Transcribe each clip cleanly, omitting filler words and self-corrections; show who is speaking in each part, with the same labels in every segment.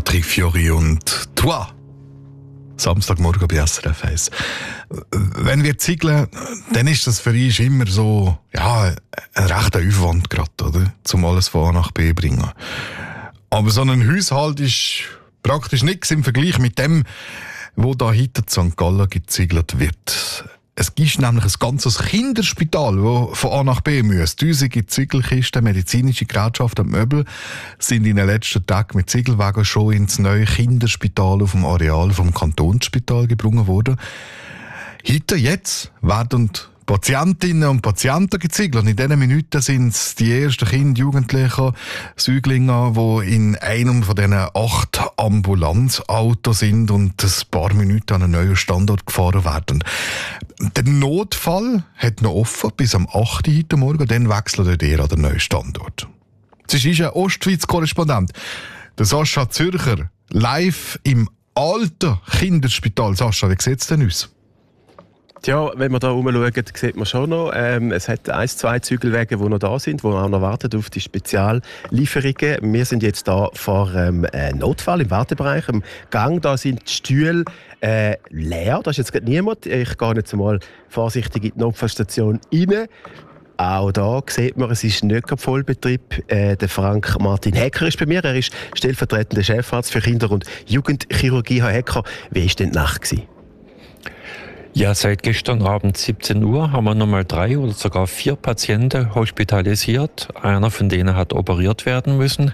Speaker 1: Trifiori und Toi. Samstagmorgen bei SRF 1. Wenn wir ziegeln, dann ist das für uns immer so, ja, ein rechter Aufwand gerade, oder? Zum alles von A nach B bringen. Aber so ein Haushalt ist praktisch nichts im Vergleich mit dem, wo da hinter St. Gallen geziegelt wird. Es gibt nämlich ein ganzes Kinderspital, das von A nach B muss. Tausende Ziegelkisten, medizinische Gerätschaften und Möbel sind in den letzten Tagen mit Ziegelwagen schon ins neue Kinderspital auf dem Areal vom Kantonsspital gebracht worden. Heute, jetzt, werden Patientinnen und Patienten geziegelt. Und in diesen Minuten sind es die ersten Kinder, Jugendlichen, Säuglinge, die in einem von diesen 8 Ambulanzautos sind und ein paar Minuten an einen neuen Standort gefahren werden. Der Notfall hat noch offen bis am 8. heute Morgen, dann wechselt er an den neuen Standort. Das ist ein Ostschweiz-Korrespondent, der Sascha Zürcher, live im alten Kinderspital. Sascha, wie sieht es denn aus?
Speaker 2: Tja, wenn man da rumschauen, sieht man schon noch, es hat 1-2 Zügelwege, die noch da sind, die auch noch warten auf die Speziallieferungen. Wir sind jetzt da vor einem Notfall im Wartebereich, im Gang. Da sind die Stühle leer, da ist jetzt gerade niemand. Ich gehe jetzt mal vorsichtig in die Notfallstation rein. Auch da sieht man, es ist nicht gerade Vollbetrieb. Der Frank Martin Hecker ist bei mir. Er ist stellvertretender Chefarzt für Kinder- und Jugendchirurgie. Herr Hecker, wie war denn die Nacht gewesen?
Speaker 3: Ja, seit gestern Abend 17 Uhr haben wir nochmal 3 oder sogar 4 Patienten hospitalisiert. Einer von denen hat operiert werden müssen.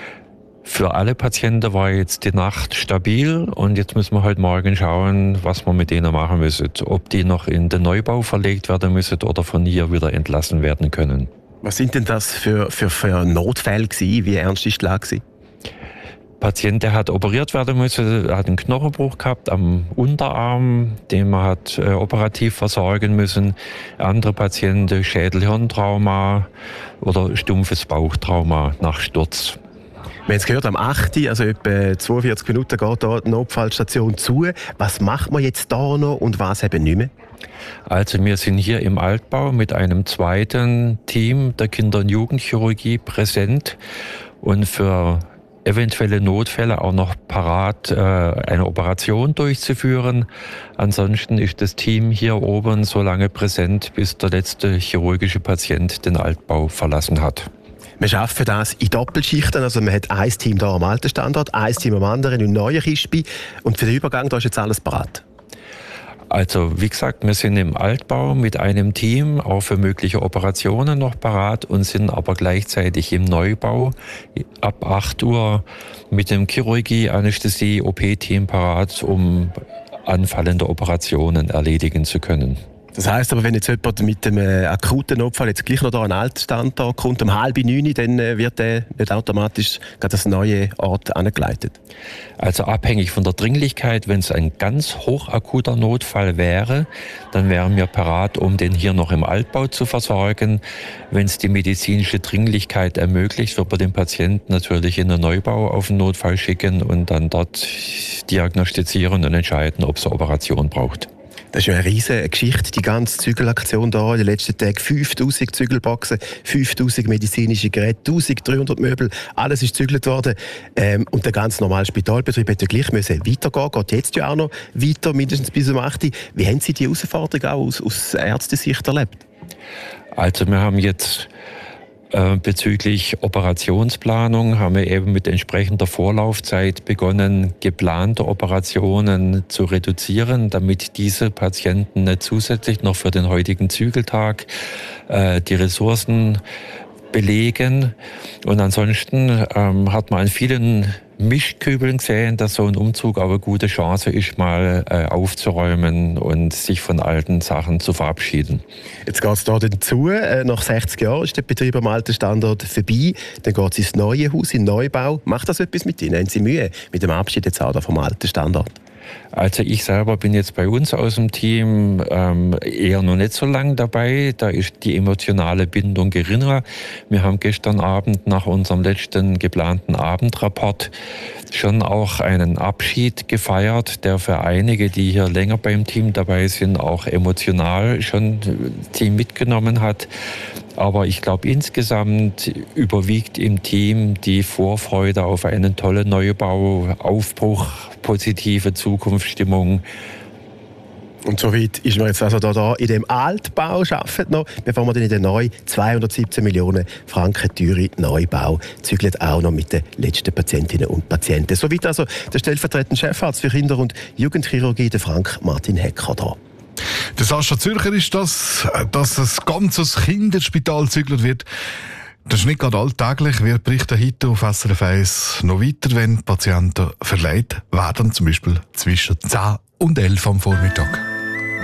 Speaker 3: Für alle Patienten war jetzt die Nacht stabil und jetzt müssen wir heute Morgen schauen, was wir mit denen machen müssen. Ob die noch in den Neubau verlegt werden müssen oder von hier wieder entlassen werden können.
Speaker 2: Was sind denn das für Notfälle gewesen? Wie ernst ist die Lage gewesen?
Speaker 3: Der Patient, der hat operiert werden müssen, hat einen Knochenbruch gehabt am Unterarm, den man hat operativ versorgen müssen. Andere Patienten Schädel-Hirntrauma oder stumpfes Bauchtrauma nach Sturz.
Speaker 2: Wir haben es gehört, am 8., also etwa 42 Minuten, geht da die Notfallstation zu. Was macht man jetzt da noch und was eben nicht mehr?
Speaker 3: Also wir sind hier im Altbau mit einem zweiten Team der Kinder- und Jugendchirurgie präsent und für eventuelle Notfälle auch noch parat, eine Operation durchzuführen. Ansonsten ist das Team hier oben so lange präsent, bis der letzte chirurgische Patient den Altbau verlassen hat.
Speaker 2: Wir schaffen das in Doppelschichten, also man hat ein Team hier am alten Standort, ein Team am anderen im neuen Kispi und für den Übergang da ist jetzt alles parat.
Speaker 3: Also wie gesagt, wir sind im Altbau mit einem Team, auch für mögliche Operationen noch parat und sind aber gleichzeitig im Neubau ab 8 Uhr mit dem Chirurgie, Anästhesie, OP-Team parat, um anfallende Operationen erledigen zu können.
Speaker 2: Das heisst aber, wenn jetzt jemand mit einem akuten Notfall jetzt gleich noch da an den alten Standort kommt, um 8:30, dann wird er nicht automatisch gerade das neue Ort angeleitet?
Speaker 3: Also abhängig von der Dringlichkeit, wenn es ein ganz hochakuter Notfall wäre, dann wären wir parat, um den hier noch im Altbau zu versorgen. Wenn es die medizinische Dringlichkeit ermöglicht, wird man den Patienten natürlich in den Neubau auf den Notfall schicken und dann dort diagnostizieren und entscheiden, ob es eine Operation braucht.
Speaker 2: Das ist ja eine riesige Geschichte, die ganze Zügelaktion hier in den letzten Tagen. 5000 Zügelboxen, 5000 medizinische Geräte, 1300 Möbel, alles ist gezügelt worden. Und der ganz normale Spitalbetrieb hätte gleich müssen weitergehen, geht jetzt ja auch noch weiter, mindestens bis um 8 Uhr. Wie haben Sie die Herausforderung auch aus Ärztesicht erlebt?
Speaker 3: Also wir haben jetzt bezüglich Operationsplanung haben wir eben mit entsprechender Vorlaufzeit begonnen, geplante Operationen zu reduzieren, damit diese Patienten nicht zusätzlich noch für den heutigen Zügeltag die Ressourcen belegen. Und ansonsten hat man an vielen Mischkübeln gesehen, dass so ein Umzug aber eine gute Chance ist, mal aufzuräumen und sich von alten Sachen zu verabschieden.
Speaker 2: Jetzt geht es hier dazu. Nach 60 Jahren ist der Betrieb am alten Standort vorbei. Dann geht es ins neue Haus, in den Neubau. Macht das etwas mit Ihnen? Haben Sie Mühe mit dem Abschied jetzt auch vom alten Standort?
Speaker 3: Also ich selber bin jetzt bei uns aus dem Team eher noch nicht so lang dabei. Da ist die emotionale Bindung geringer. Wir haben gestern Abend nach unserem letzten geplanten Abendrapport schon auch einen Abschied gefeiert, der für einige, die hier länger beim Team dabei sind, auch emotional schon Team mitgenommen hat. Aber ich glaube, insgesamt überwiegt im Team die Vorfreude auf einen tollen Neubau, Aufbruch, positive Zukunftsstimmung.
Speaker 2: Und soweit ist man jetzt also da in dem Altbau arbeitet noch, bevor man dann in den neuen 217 Millionen Franken teure Neubau zügelt, auch noch mit den letzten Patientinnen und Patienten. Soweit also der stellvertretende Chefarzt für Kinder- und Jugendchirurgie, der Frank Martin Hecker da.
Speaker 1: Der Sascha Zürcher ist das, dass ein ganzes Kinderspital gezügelt wird. Das ist nicht gerade alltäglich. Wir berichten heute auf SRF 1 noch weiter, wenn Patienten verleiht werden, zum Beispiel zwischen 10 und 11 am Vormittag.